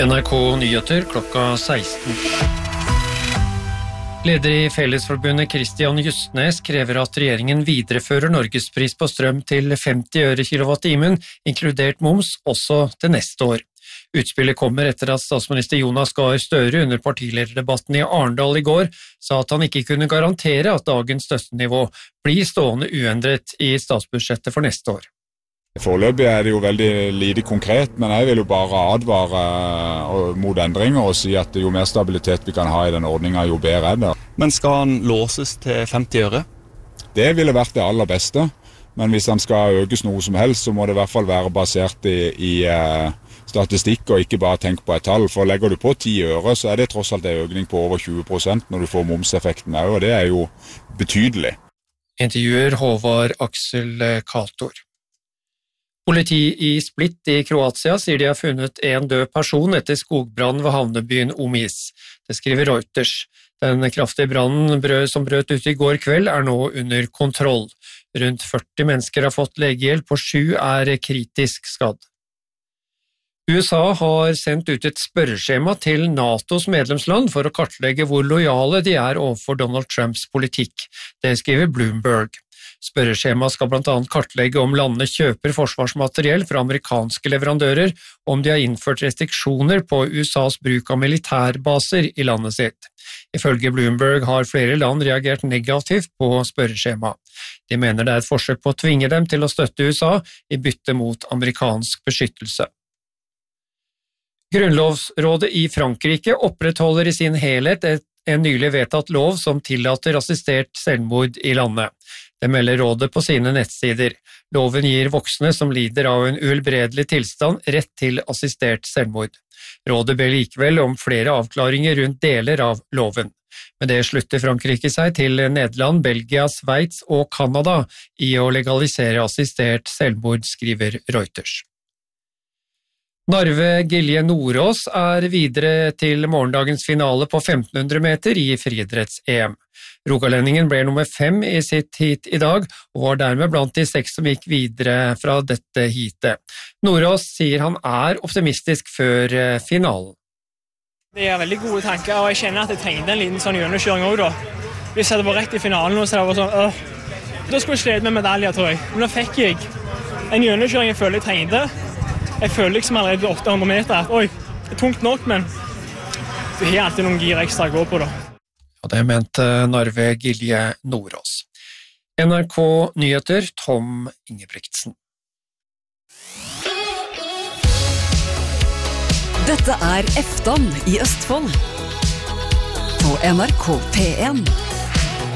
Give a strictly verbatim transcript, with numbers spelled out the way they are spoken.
N R K Nyheter klokka seksten. Leder i Fellesforbundet Christian Justnes krever at regjeringen viderefører Norgespris på strøm til femti øre kilowattimen, inkludert moms, også til neste år. Utspillet kommer etter at statsminister Jonas Gahr Støre under partilederdebatten i Arendal i går sa at han ikke kunne garantere at dagens støttenivå blir stående uendret i statsbudsjettet for neste år. Foreløpig er det jo veldig lite konkret, men jeg vil jo bare advare mot endringer og si at jo mer stabilitet vi kan ha i den ordningen, jo bedre er det. Men skal han låses til femti øre? Det ville vært det aller beste, men hvis han skal økes noe som helst, så må det i hvert fall være basert i, i statistikk og ikke bare tenke på et tall. For legger du på ti øre, så er det tross alt en økning på over tjue prosent når du får momseffekten også, og det er jo betydelig. Intervjuer Håvard Aksel Kator. Politi i Split i Kroatia sier de har funnet en død person etter skogbrann ved havnebyen Omis. Det skriver Reuters. Den kraftige brannen som brøt ut i går kveld er nå under kontroll. Rundt førti mennesker har fått legehjelp, og sju er kritisk skadd. U S A har sendt ut et spørreskjema til NATOs medlemsland for å kartlegge hvor lojale de er overfor Donald Trumps politikk. Det skriver Bloomberg. Spørreskjemaet skal blant annet kartlegge om landene kjøper forsvarsmateriell fra amerikanske leverandører, om de har innført restriksjoner på U S A's bruk av militærbaser i landet sitt. Ifølge Bloomberg har flere land reagert negativt på spørreskjemaet. De mener det er et forsøk på å tvinge dem til å støtte U S A i bytte mot amerikansk beskyttelse. Grunnlovsrådet i Frankrike opprettholder i sin helhet et, en nylig vedtatt lov som tillater assistert selvmord i landet. Det melder rådet på sine nettsider. Loven gir voksne som lider av en uhelbredelig tilstand rett til assistert selvmord. Rådet ber likevel om flere avklaringer rundt deler av loven. Med det slutter Frankrike seg til Nederland, Belgia, Sveits og Kanada i å legalisere assistert selvmord, skriver Reuters. Narve Gilje Nordås er videre til morgendagens finale på femten hundre meter i friidretts-E M. Rogalendingen ble nummer fem i sitt heat i dag, og var dermed blant de seks som gikk videre fra dette heatet. Nordås sier han er optimistisk før finalen. Det er veldig gode tanker, og jeg kjenner at jeg trengte en liten sånn gjennomkjøring også da. Hvis jeg var rett i finalen nå, så det var sånn, øh, da skulle jeg slede med medaljer, tror jeg. Men da fikk jeg en gjennomkjøring jeg føler jeg trengte. Jeg føler liksom allerede åtte hundre meter at oi, det er tungt nok, men du har alltid noen gir ekstra å gå på da. Og det mente Narve Gilje Nordås. N R K Nyheter, Tom Ingebrigtsen. Dette er Eftan i Østfold på N R K P en.